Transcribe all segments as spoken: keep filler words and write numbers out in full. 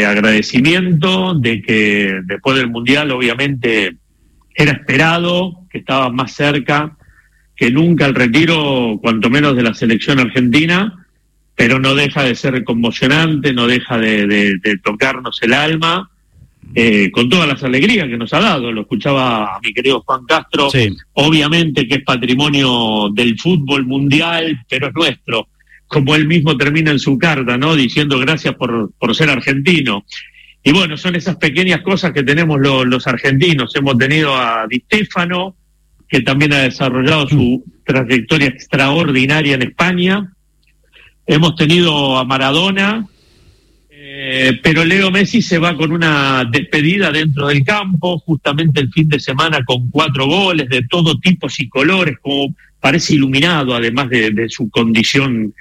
agradecimiento de que después del Mundial obviamente era esperado, que estaba más cerca que nunca el retiro, cuanto menos de la selección argentina, pero no deja de ser conmocionante, no deja de, de, de tocarnos el alma, eh, con todas las alegrías que nos ha dado. Lo escuchaba a mi querido Juan Castro, sí. Obviamente que es patrimonio del fútbol mundial, pero es nuestro, como él mismo termina en su carta, ¿no? Diciendo gracias por, por ser argentino. Y bueno, son esas pequeñas cosas que tenemos lo, los argentinos. Hemos tenido a Di Stéfano, que también ha desarrollado su trayectoria extraordinaria en España. Hemos tenido a Maradona, eh, pero Leo Messi se va con una despedida dentro del campo, justamente el fin de semana con cuatro goles de todo tipo y colores, como parece iluminado, además de, de su condición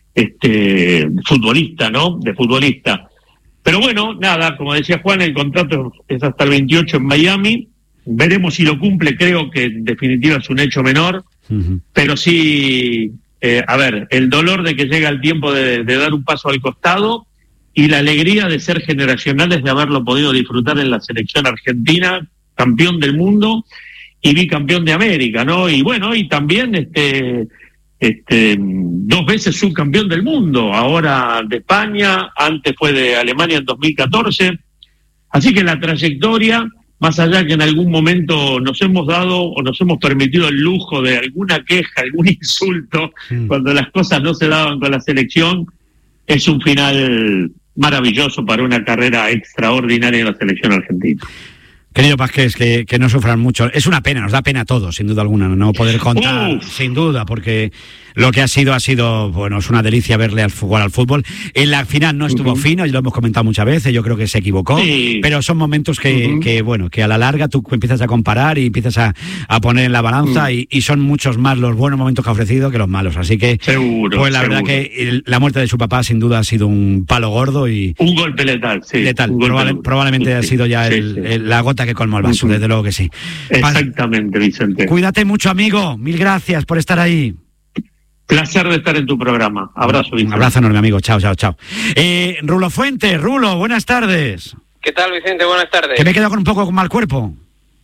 este, futbolista, ¿no? De futbolista. Pero bueno, nada, como decía Juan, el contrato es hasta el veintiocho en Miami. Veremos si lo cumple, creo que en definitiva es un hecho menor, uh-huh. Pero sí, eh, a ver, el dolor de que llega el tiempo de, de dar un paso al costado y la alegría de ser generacionales, de haberlo podido disfrutar en la selección argentina, campeón del mundo y bicampeón de América, ¿no? Y bueno, y también este, este, dos veces subcampeón del mundo, ahora de España, antes fue de Alemania en dos mil catorce, así que la trayectoria, más allá que en algún momento nos hemos dado o nos hemos permitido el lujo de alguna queja, algún insulto, mm. cuando las cosas no se daban con la selección, es un final maravilloso para una carrera extraordinaria en la selección argentina. Querido Vázquez, que, que no sufran mucho. Es una pena, nos da pena a todos, sin duda alguna, no poder contar, Uf. sin duda, porque lo que ha sido, ha sido, bueno, es una delicia verle al jugar al fútbol. En la final no estuvo uh-huh. fino, y lo hemos comentado muchas veces, yo creo que se equivocó, sí. pero son momentos que, uh-huh. que, bueno, que a la larga tú empiezas a comparar y empiezas a, a poner en la balanza, uh-huh. y, y son muchos más los buenos momentos que ha ofrecido que los malos, así que, seguro, pues la seguro. verdad que el, la muerte de su papá sin duda ha sido un palo gordo y... Un golpe letal, sí. Letal, golpe Probable, probablemente sí, ha sido ya sí, el, sí. El, la gota que colmó el vaso, uh-huh. desde luego que sí. Exactamente, Vicente. Cuídate mucho, amigo, mil gracias por estar ahí. Placer de estar en tu programa. Abrazo, Vicente. Un abrazo enorme, amigo. Chao, chao, chao. Eh, Rulo Fuentes, Rulo, buenas tardes. ¿Qué tal, Vicente? Buenas tardes. Que me he quedado con un poco con mal cuerpo.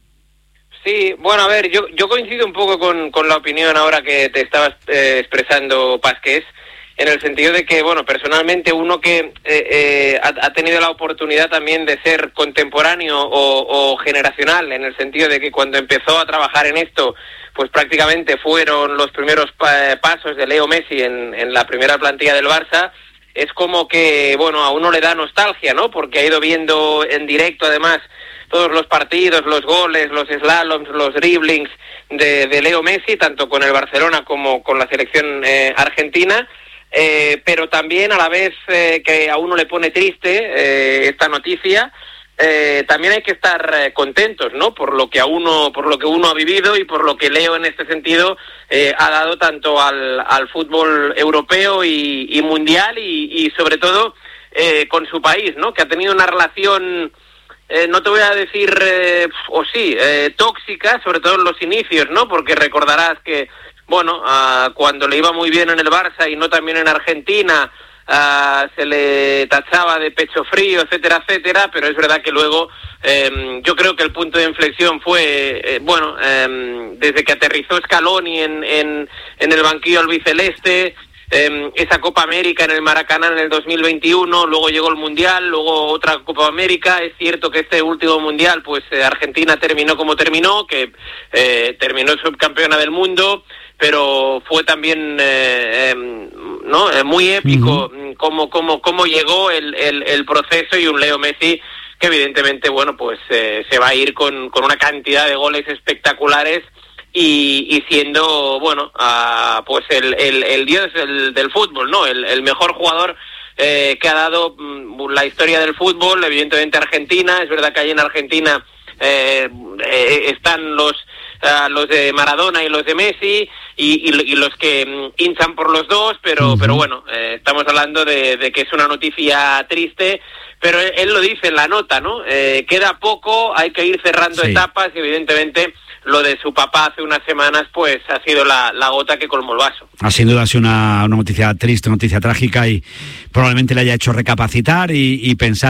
Sí, bueno, a ver, yo yo coincido un poco con, con la opinión ahora que te estabas eh, expresando, Vázquez, en el sentido de que, bueno, personalmente uno que eh, eh, ha, ha tenido la oportunidad también de ser contemporáneo o, o generacional, en el sentido de que cuando empezó a trabajar en esto, pues prácticamente fueron los primeros pa- pasos de Leo Messi en, en la primera plantilla del Barça, es como que, bueno, a uno le da nostalgia, ¿no? Porque ha ido viendo en directo, además, todos los partidos, los goles, los slaloms, los driblings de, de Leo Messi, tanto con el Barcelona como con la selección eh, argentina. Eh, pero también a la vez eh, que a uno le pone triste eh, esta noticia, eh, también hay que estar eh, contentos, ¿no? Por lo que a uno, por lo que uno ha vivido y por lo que Leo en este sentido eh, ha dado tanto al, al fútbol europeo y, y mundial y, y sobre todo eh, con su país, ¿no? Que ha tenido una relación, eh, no te voy a decir, eh, o sí, eh, tóxica, sobre todo en los inicios, ¿no? Porque recordarás que bueno, uh, cuando le iba muy bien en el Barça y no también en Argentina, uh, se le tachaba de pecho frío, etcétera, etcétera, pero es verdad que luego eh, yo creo que el punto de inflexión fue, eh, bueno, eh, desde que aterrizó Scaloni en, en, en el banquillo albiceleste, eh, esa Copa América en el Maracaná en el dos mil veintiuno, luego llegó el Mundial, luego otra Copa América. Es cierto que este último Mundial, pues eh, Argentina terminó como terminó, que eh, terminó subcampeona del mundo, pero fue también eh, eh, no eh, muy épico uh-huh. cómo cómo cómo llegó el, el el proceso, y un Leo Messi que evidentemente bueno pues eh, se va a ir con con una cantidad de goles espectaculares y, y siendo bueno uh, pues el, el el dios del, del fútbol, no el, el mejor jugador eh, que ha dado mm, la historia del fútbol. Evidentemente Argentina, es verdad que ahí en Argentina eh, eh, están los Uh, los de Maradona y los de Messi y, y, y los que um, hinchan por los dos, pero uh-huh. pero bueno, eh, estamos hablando de, de que es una noticia triste, pero él, él lo dice en la nota, ¿no? Eh, queda poco, hay que ir cerrando sí. etapas, y evidentemente lo de su papá hace unas semanas pues ha sido la, la gota que colmó el vaso. Ha sin duda sido una, una noticia triste, una noticia trágica, y probablemente le haya hecho recapacitar y, y pensar